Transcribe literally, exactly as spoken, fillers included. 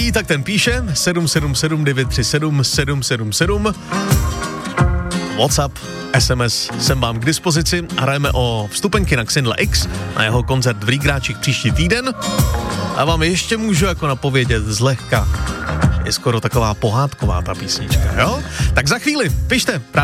neví, tak ten píše sedm sedm sedm devět tři sedm sedm sedm sedm. WhatsApp, S M S jsem vám k dispozici a hrajeme o vstupenky na Xindla X na jeho koncert v Rígráčích příští týden. A vám ještě můžu jako napovědět zlehka. Je skoro taková pohádková ta písnička, jo? Tak za chvíli, pište.